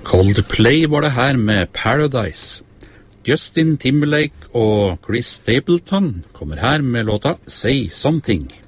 Coldplay var det her med Paradise. Justin Timberlake og Chris Stapleton kommer her med låta Say Something.